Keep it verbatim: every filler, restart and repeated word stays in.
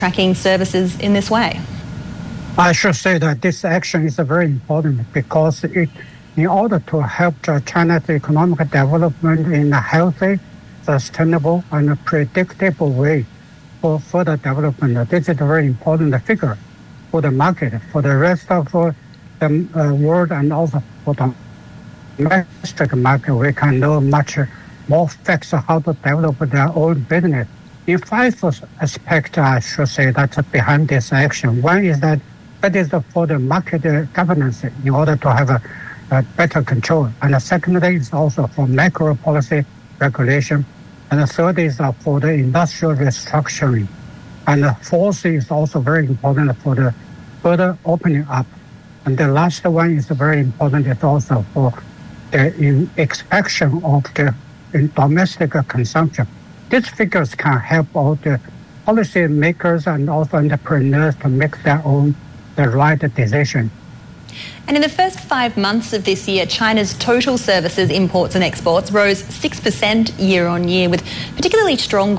tracking services in this way? I should say that this action is very important because it, in order to help China's economic development in a healthy, sustainable, and predictable way for further development, this is a very important figure for the market, for the rest of uh, the uh, world, and also for the domestic market. We can know much more facts how to develop their own business. In five aspects, I should say, that's behind this action. One is that that is for the market governance in order to have a, a better control. And the second is also for macro policy regulation. And the third is uh, for the industrial restructuring. And the fourth is also very important for the further opening up. And the last one is very important. It's also for the in expansion of the in domestic consumption. These figures can help all the policy makers and also entrepreneurs to make their own the right decision. And in the first five months of this year, China's total services imports and exports rose six percent year on year, with particularly strong